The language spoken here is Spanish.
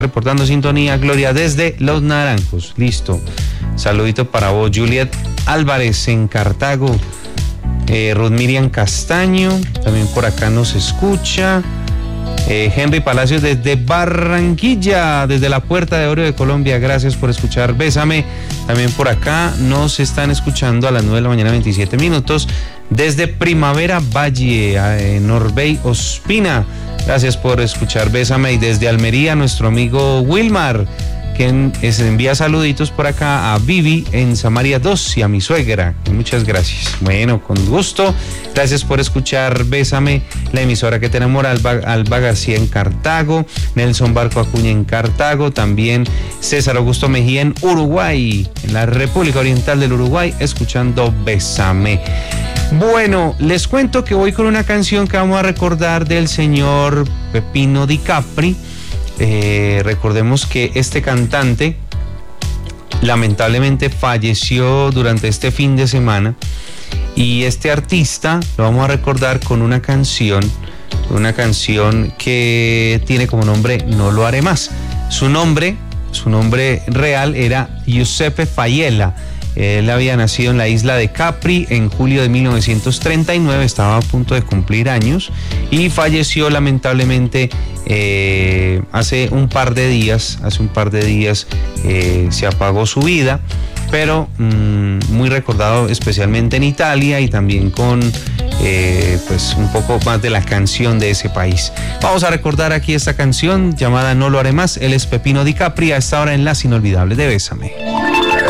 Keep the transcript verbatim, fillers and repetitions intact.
reportando sintonía. Gloria desde Los Naranjos. Listo. Saludito para vos, Juliet Álvarez en Cartago. Eh, Ruth Miriam Castaño, también por acá nos escucha. Eh, Henry Palacios desde Barranquilla, desde la Puerta de Oro de Colombia. Gracias por escuchar Bésame. También por acá nos están escuchando a las nueve de la mañana, veintisiete minutos. Desde Primavera Valle, eh, Norbey Ospina. Gracias por escuchar Bésame. Y desde Almería, nuestro amigo Wilmar, quien envía saluditos por acá a Vivi en Samaria dos y a mi suegra. Muchas gracias. Bueno, con gusto. Gracias por escuchar Bésame, la emisora que te enamora. Alba, Alba García en Cartago, Nelson Barco Acuña en Cartago, también César Augusto Mejía en Uruguay, en la República Oriental del Uruguay, escuchando Bésame. Bueno, les cuento que voy con una canción que vamos a recordar del señor Pepino Di Capri. Eh, recordemos que este cantante lamentablemente falleció durante este fin de semana y este artista lo vamos a recordar con una canción, una canción que tiene como nombre No lo haré más. Su nombre, su nombre real era Giuseppe Faiella. Él había nacido en la isla de Capri en julio de mil novecientos treinta y nueve, estaba a punto de cumplir años y falleció lamentablemente eh, hace un par de días, hace un par de días eh, se apagó su vida, pero mmm, muy recordado especialmente en Italia y también con eh, pues un poco más de la canción de ese país. Vamos a recordar aquí esta canción llamada No lo haré más. Él es Pepino Di Capri, a esta hora en Las Inolvidables de Bésame.